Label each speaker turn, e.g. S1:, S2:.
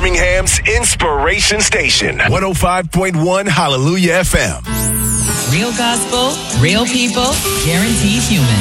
S1: Birmingham's Inspiration Station. 105.1 Hallelujah FM.
S2: Real gospel, real people, guaranteed human.